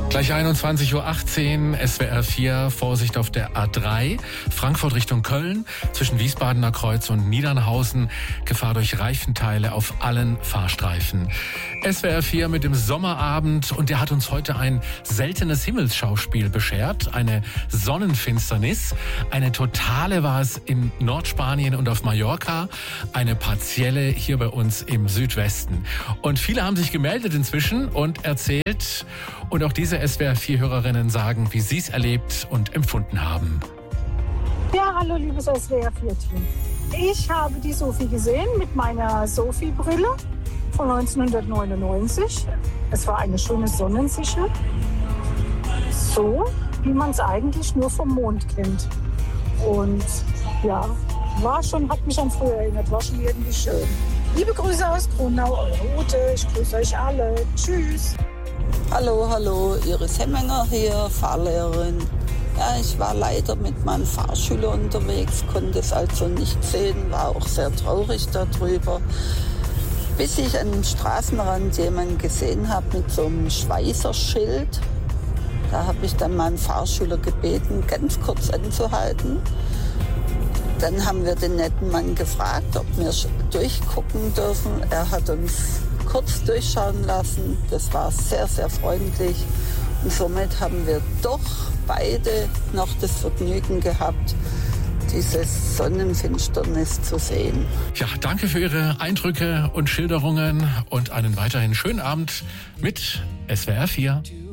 Gleich 21:18 Uhr, SWR 4, Vorsicht auf der A3, Frankfurt Richtung Köln, zwischen Wiesbadener Kreuz und Niedernhausen, Gefahr durch Reifenteile auf allen Fahrstreifen. SWR 4 mit dem Sommerabend, und der hat uns heute ein seltenes Himmelsschauspiel beschert, eine Sonnenfinsternis. Eine totale war es in Nordspanien und auf Mallorca, eine partielle hier bei uns im Südwesten. Und viele haben sich gemeldet inzwischen und erzählt, und auch diese SWR4-Hörerinnen sagen, wie sie es erlebt und empfunden haben. Ja, hallo liebes SWR4-Team. Ich habe die Sophie gesehen mit meiner Sophie-Brille von 1999. Es war eine schöne Sonnensichel. So, wie man es eigentlich nur vom Mond kennt. Und ja, hat mich an früher erinnert, war schon irgendwie schön. Liebe Grüße aus Kronau, eure Ute, ich grüße euch alle. Tschüss. Hallo, Iris Hemmenger hier, Fahrlehrerin. Ja, ich war leider mit meinem Fahrschüler unterwegs, konnte es also nicht sehen, war auch sehr traurig darüber. Bis ich am Straßenrand jemanden gesehen habe mit so einem Schweißerschild. Da habe ich dann meinen Fahrschüler gebeten, ganz kurz anzuhalten. Dann haben wir den netten Mann gefragt, ob wir durchgucken dürfen. Er hat uns kurz durchschauen lassen. Das war sehr, sehr freundlich. Und somit haben wir doch beide noch das Vergnügen gehabt, diese Sonnenfinsternis zu sehen. Ja, danke für Ihre Eindrücke und Schilderungen und einen weiterhin schönen Abend mit SWR 4.